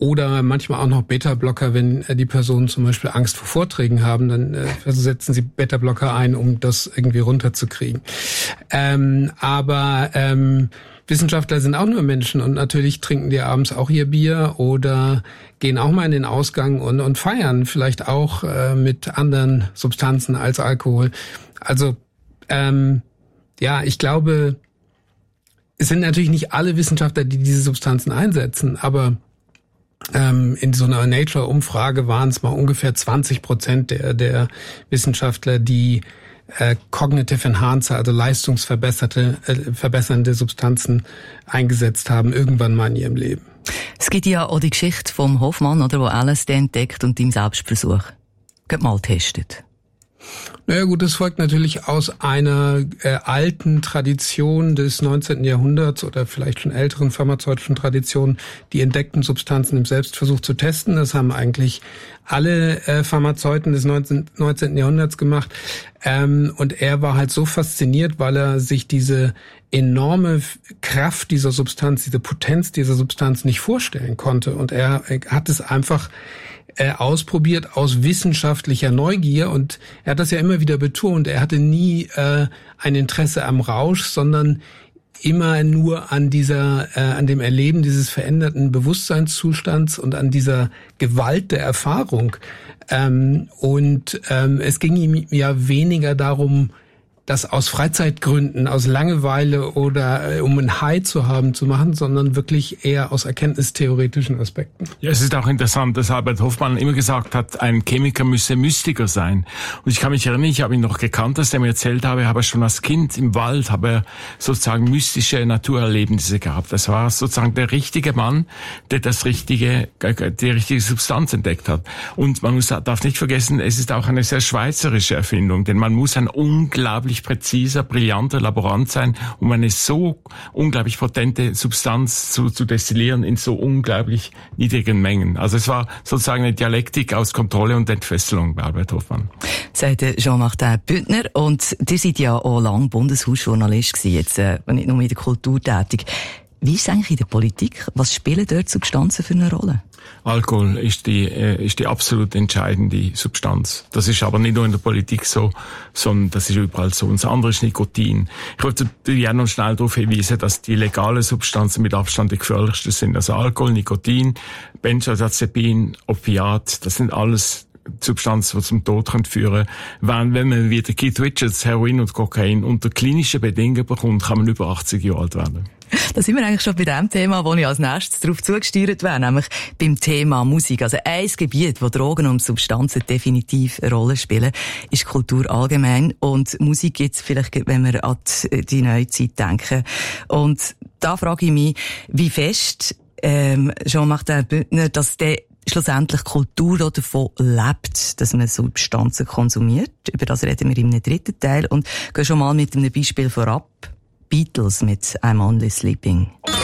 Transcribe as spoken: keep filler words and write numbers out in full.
Oder manchmal auch noch Beta-Blocker, wenn die Personen zum Beispiel Angst vor Vorträgen haben, dann äh, setzen sie Beta-Blocker ein, um das irgendwie runterzukriegen. Ähm, aber ähm, Wissenschaftler sind auch nur Menschen und natürlich trinken die abends auch ihr Bier oder gehen auch mal in den Ausgang und, und feiern vielleicht auch äh, mit anderen Substanzen als Alkohol. Also ähm, ja, ich glaube, es sind natürlich nicht alle Wissenschaftler, die diese Substanzen einsetzen, aber ähm, in so einer Nature-Umfrage waren es mal ungefähr zwanzig Prozent der, der Wissenschaftler, die äh, Cognitive Enhancer, also leistungsverbesserte, äh, verbessernde Substanzen eingesetzt haben, irgendwann mal in ihrem Leben. Es gibt ja auch die Geschichte vom Hoffmann, oder, wo L S D entdeckt und im Selbstversuch mal testet. Naja gut, das folgt natürlich aus einer äh, alten Tradition des neunzehnten Jahrhunderts oder vielleicht schon älteren pharmazeutischen Tradition, die entdeckten Substanzen im Selbstversuch zu testen. Das haben eigentlich alle äh, Pharmazeuten des neunzehnten Jahrhunderts gemacht. Ähm, und er war halt so fasziniert, weil er sich diese enorme Kraft dieser Substanz, diese Potenz dieser Substanz nicht vorstellen konnte. Und er, er hat es einfach Äh, ausprobiert aus wissenschaftlicher Neugier, und er hat das ja immer wieder betont, er hatte nie äh, ein Interesse am Rausch, sondern immer nur an dieser, äh, an dem Erleben dieses veränderten Bewusstseinszustands und an dieser Gewalt der Erfahrung. Ähm, und ähm, es ging ihm ja weniger darum, das aus Freizeitgründen, aus Langeweile oder äh, um ein High zu haben, zu machen, sondern wirklich eher aus erkenntnistheoretischen Aspekten. Ja, es ist auch interessant, dass Albert Hofmann immer gesagt hat, ein Chemiker müsse Mystiker sein. Und ich kann mich erinnern, ich habe ihn noch gekannt, dass er mir erzählt habe, habe er schon als Kind im Wald, habe er sozusagen mystische Naturerlebnisse gehabt. Das war sozusagen der richtige Mann, der das richtige, die richtige Substanz entdeckt hat. Und man muss, darf nicht vergessen, es ist auch eine sehr schweizerische Erfindung, denn man muss ein unglaublich präziser, brillanter Laborant sein, um eine so unglaublich potente Substanz zu, zu destillieren in so unglaublich niedrigen Mengen. Also es war sozusagen eine Dialektik aus Kontrolle und Entfesselung bei Albert Hofmann. Sagt Jean-Martin Büttner. Und ihr seid ja auch lange Bundeshausjournalist gewesen, jetzt äh, nicht nur in der Kultur tätig. Wie ist es eigentlich in der Politik? Was spielen dort Substanzen für eine Rolle? Alkohol ist die, äh, ist die absolut entscheidende Substanz. Das ist aber nicht nur in der Politik so, sondern das ist überall so. Und das andere ist Nikotin. Ich wollte ja noch schnell darauf hinweisen, dass die legalen Substanzen mit Abstand die gefährlichsten sind. Also Alkohol, Nikotin, Benzodiazepin, Opiat, das sind alles Substanzen, die zum Tod führen können. Wenn, wenn man wie der Keith Richards Heroin und Kokain unter klinischen Bedingungen bekommt, kann man über achtzig Jahre alt werden. Da sind wir eigentlich schon bei dem Thema, wo ich als nächstes darauf zugesteuert wäre, nämlich beim Thema Musik. Also ein Gebiet, wo Drogen und Substanzen definitiv eine Rolle spielen, ist Kultur allgemein und Musik jetzt vielleicht, wenn wir an die neue Zeit denken. Und da frage ich mich, wie fest ähm, Jean-Martin Büttner, dass der schlussendlich Kultur davon lebt, dass man Substanzen konsumiert. Über das reden wir im dritten Teil und gehen schon mal mit einem Beispiel vorab. Beatles mit I'm Only Sleeping.